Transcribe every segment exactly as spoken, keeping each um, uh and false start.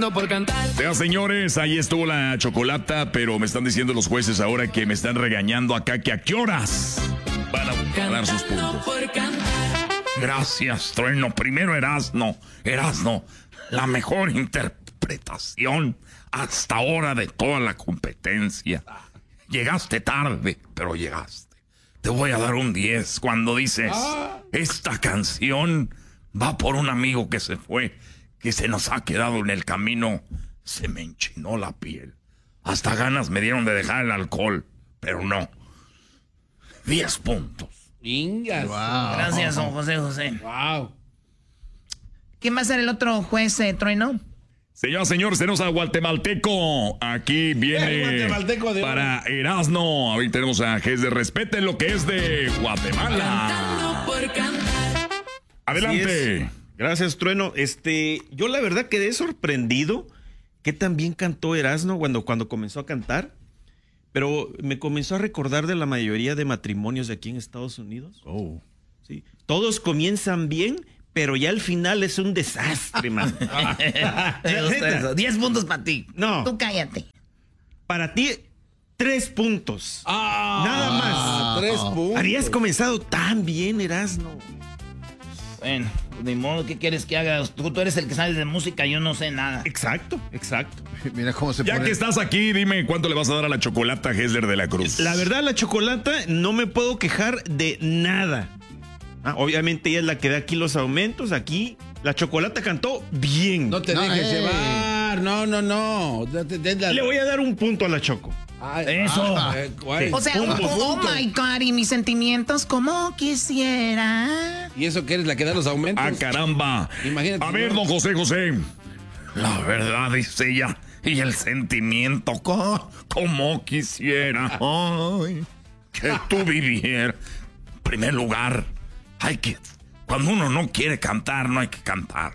Cantando por cantar. Ya, señores, ahí estuvo la chocolata, pero me están diciendo los jueces ahora que me están regañando acá que a qué horas van a, a dar sus puntos. Por cantar. Gracias, Trueno. Primero Erasno. Erasno, la mejor interpretación hasta ahora de toda la competencia. Llegaste tarde, pero llegaste. Te voy a dar un diez cuando dices, esta canción va por un amigo que se fue, que se nos ha quedado en el camino. Se me enchinó la piel. Hasta ganas me dieron de dejar el alcohol, pero no. diez puntos. Ingas. Wow. Gracias, don José José. Wow. ¿Quién va a ser el otro juez, eh, Trueno? Señoras, señores, tenemos a Guatemalteco. Aquí viene Guatemalteco de para Erasno. Hoy tenemos a Gese. Respeten lo que es de Guatemala. Cantando por cantar. Adelante. Gracias, Trueno. Este, yo la verdad quedé sorprendido que también cantó Erasno cuando, cuando comenzó a cantar. Pero me comenzó a recordar de la mayoría de matrimonios de aquí en Estados Unidos. Oh. Sí. Todos comienzan bien, pero ya al final es un desastre, man. Me gusta eso. Diez puntos para ti. No. Tú cállate. Para ti, tres puntos. Ah, Nada más. Tres puntos. Habías comenzado tan bien, Erasno. Bueno, de modo, ¿qué quieres que haga? Tú, tú eres el que sabes de música, yo no sé nada. Exacto, exacto. Mira cómo se Ya pone. que estás aquí, dime cuánto le vas a dar a la chocolata Gessler de la Cruz. La verdad, la chocolata no me puedo quejar de nada. Ah, obviamente ella es la que da aquí los aumentos. Aquí la chocolata cantó bien. No te No, dejes eh. llevar. No, no, no. Date- den la- Le voy a dar un punto a la Choco. Ay, Eso. ah, eh, ¿cuál? O sea, Punto, oh, oh my God, y mis sentimientos como quisiera. ¿Y eso que eres la que da los aumentos? Ah, caramba. Imagínate, A ver, ¿no? don José José. La verdad, dice ella. Y el sentimiento, co- como quisiera. Ay, que tú vivieras. En primer lugar, hay que. Cuando uno no quiere cantar, no hay que cantar.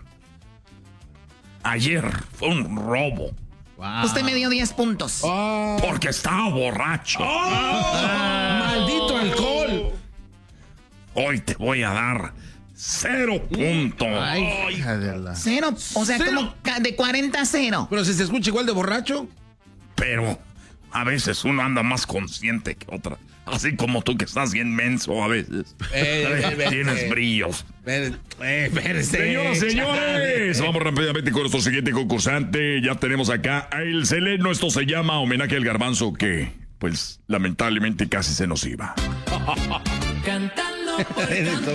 Ayer fue un robo. Wow. Usted me dio diez puntos. Ah, Porque estaba borracho. ¡Maldito alcohol! Hoy te voy a dar cero puntos. Ay, hija de la- Cero. O sea, Cero. como ca- de cuarenta a cero. Pero si se escucha igual de borracho. Pero a veces uno anda más consciente que otra. Así como tú que estás bien menso a veces. Eh, eh, eh, Tienes eh. brillos. Eh, eh, espérese, Señoras, señores, chale. vamos rápidamente con nuestro siguiente concursante. Ya tenemos acá a El Seleno. Esto se llama Homenaje al Garbanzo, que pues lamentablemente casi se nos iba. Cantando por cantar.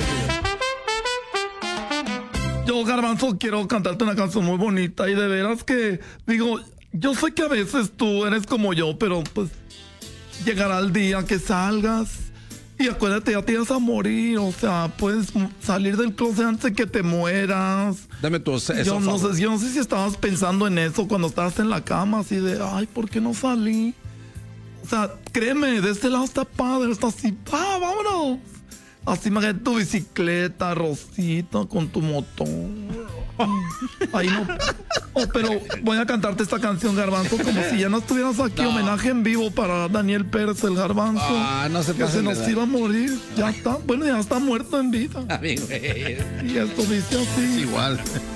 Yo, Garbanzo, quiero cantarte una canción muy bonita y de veras que, digo, yo sé que a veces tú eres como yo, pero pues llegará el día que salgas y acuérdate, ya te vas a morir, o sea, puedes m- salir del closet antes de que te mueras. Dame tu eso, Yo no sé, yo no sé si estabas pensando en eso cuando estabas en la cama, así de, ay, ¿por qué no salí? O sea, créeme, de este lado está padre, está así, ¡ah, vámonos! Así me tu bicicleta, Rosita, con tu motor. Ahí no. Oh, pero voy a cantarte esta canción, Garbanzo, como si ya no estuvieras aquí. No. Homenaje en vivo para Daniel Pérez, el Garbanzo. Ah, no se Que pasen se de nos edad. iba a morir. Ya está. Bueno, ya está muerto en vida. Amigo, eh. Y esto dice así. Igual.